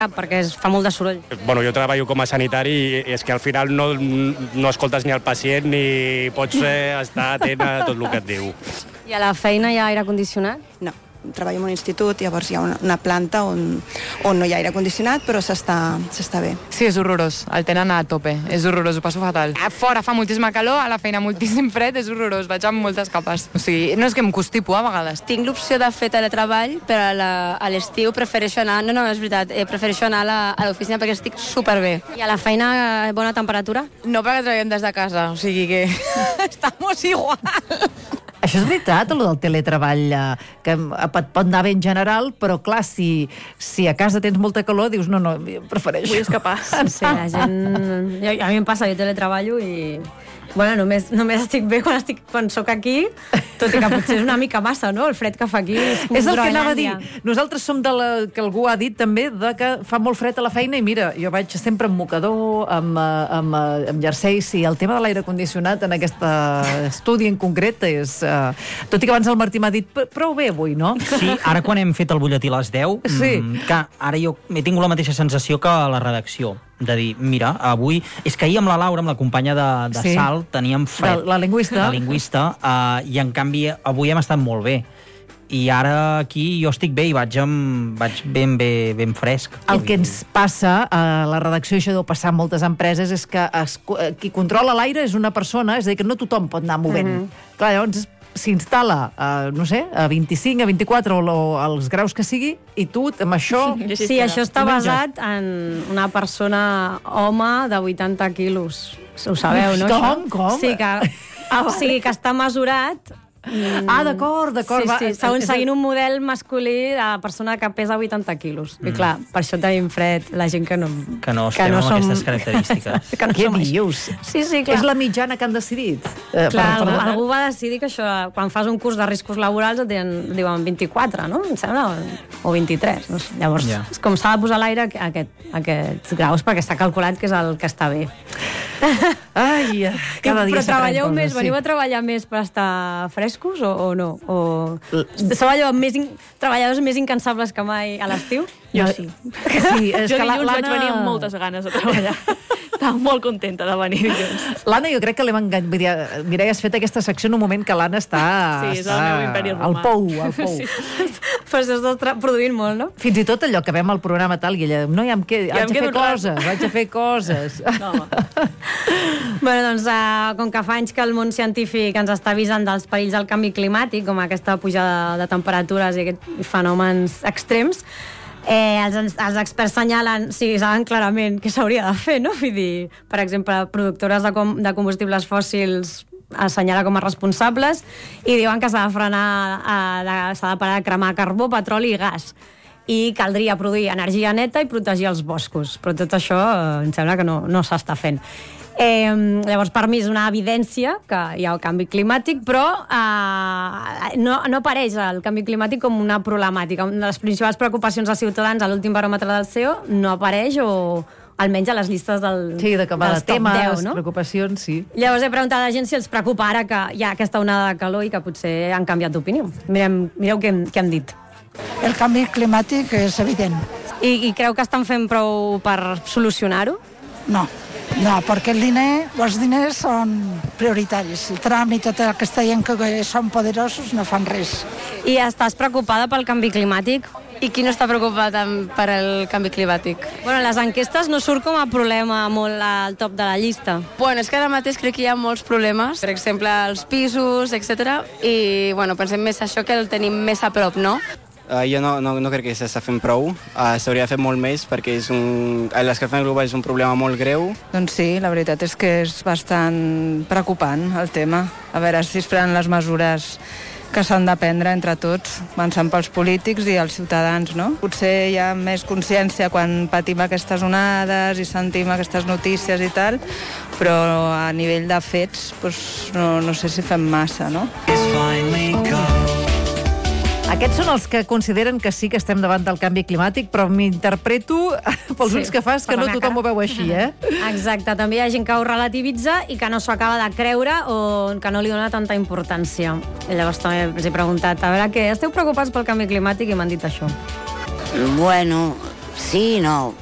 perquè fa molt de soroll. Bueno, jo treballo com a sanitari i és que al final no escoltes ni el pacient ni pots estar atent a tot el que et diu. I a la feina hi ha aire condicionat? No, treballo en un institut, llavors hi ha una planta on no hi ha aire condicionat, però s'està bé. Sí, és horrorós, el tenen a tope, és horrorós, ho passo fatal. A fora fa moltíssima calor, a la feina moltíssim fred, és horrorós, vaig amb moltes capes. O sigui, no és que em constipo a vegades. Tinc l'opció de fer teletreball, però a l'estiu prefereixo anar, no, és veritat, prefereixo anar a l'oficina perquè estic superbé. I a la feina bona temperatura? No, perquè treballem des de casa, o sigui que estamos igual. Això és veritat, allò del teletreball, que pot anar bé en general, però clar, si a casa tens molta calor, dius, no, prefereixo. Vull escapar. Sí, la gent... A mi em passa, jo teletreballo i... Bueno, només estic bé quan soc aquí, tot i que potser és una mica massa, no? El fred que fa aquí és com és el que anava a dir. Nosaltres som de la que algú ha dit també, de que fa molt fred a la feina i mira, jo vaig sempre amb mocador, amb jerseis, i el tema de l'aire condicionat en aquest estudi en concret és... Tot i que abans el Martí m'ha dit prou bé avui, no? Sí, ara quan hem fet el butlletí a les 10, que ara jo he tingut la mateixa sensació que a la redacció, de dir, mira, avui... És que ahir amb la Laura, amb la companya de Salt, teníem fred. La lingüista. La lingüista, i en canvi avui hem estat molt bé. I ara aquí jo estic bé i vaig ben fresc. El que ens passa a la redacció, això deu passar a moltes empreses, és que qui controla l'aire és una persona, és a dir, que no tothom pot anar movent. Clar, llavors s'instal·la, no sé, a 25, a 24 o als graus que sigui, i tu amb això... Sí, això està basat en una persona home de 80 quilos. Ho sabeu, no? Com? Sí, que està mesurat... d'acord. Sí, seguint un model masculí de persona que pesa 80 quilos. I clar, per això tenim fred la gent que no estem amb aquestes característiques. Què dius? Sí, clar. És la mitjana que han decidit. Clar, algú va decidir que això, quan fas un curs de riscos laborals et diuen 24, no? Em sembla, o 23. No sé. Llavors, com s'ha de posar l'aire aquests graus, perquè s'ha calculat que és el que està bé. Ai, cada dia però treballeu més, veniu a treballar més per estar frescos o no? Sou allò treballadors més incansables que mai a l'estiu? Jo sí. Jo dilluns vaig venir amb moltes ganes de treballar. Estava molt contenta de venir dilluns. L'Anna, jo crec que l'hem enganyat. Mireia, has fet aquesta secció en un moment que l'Anna està... Sí, és el meu imperi romà. Al pou. Sí. Però s'està produint molt, no? Fins i tot allò que vam al programa tal, i ella, no, haig de fer coses. No. Bueno, doncs, com que fa anys que el món científic ens està avisant dels perills del canvi climàtic, com aquesta pujada de temperatures i aquests fenòmens extrems, els experts assenyalen, saben clarament què s'hauria de fer, no? Vull dir, per exemple, productores de combustibles fòssils assenyala com a responsables i diuen que s'ha de frenar, s'ha de parar de cremar carbó, petroli i gas, i caldria produir energia neta i protegir els boscos, però tot això em sembla que no s'està fent. Llavors, per mi és una evidència que hi ha el canvi climàtic, però no apareix el canvi climàtic com una problemàtica. Una de les principals preocupacions dels ciutadans a l'últim baròmetre del CEO no apareix, o almenys a les llistes dels top 10, no? Preocupacions, sí. Llavors he preguntat a la gent si els preocupa ara que hi ha aquesta onada de calor i que potser han canviat d'opinió. Mireu què han dit. El canvi climàtic és evident. I creu que estan fent prou per solucionar-ho? No, perquè els diners són prioritaris. El Trump i tota aquesta gent que són poderosos no fan res. I estàs preocupada pel canvi climàtic? I qui no està preocupat per el canvi climàtic? Bueno, les enquestes no surt com a problema molt al top de la llista. Bueno, és que ara mateix crec que hi ha molts problemes, per exemple, els pisos, etc. I, bueno, pensem més això que el tenim més a prop, no? Jo no crec que s'està fent prou. S'hauria de fer molt més perquè l'escalfament global és un problema molt greu. Doncs sí, la veritat és que és bastant preocupant el tema. A veure si es prenen les mesures que s'han de prendre entre tots, començant pels polítics i els ciutadans, no? Potser hi ha més consciència quan patim aquestes onades i sentim aquestes notícies i tal, però a nivell de fets no sé si fem massa, no? Aquests són els que consideren que sí que estem davant del canvi climàtic, però m'interpreto pels ulls que fas que no tothom ho veu així, Exacte, també hi ha gent que ho relativitza i que no s'ho acaba de creure o que no li dona tanta importància. I llavors també els he preguntat, a veure què, esteu preocupats pel canvi climàtic? I m'han dit això. Bueno, Sí, no,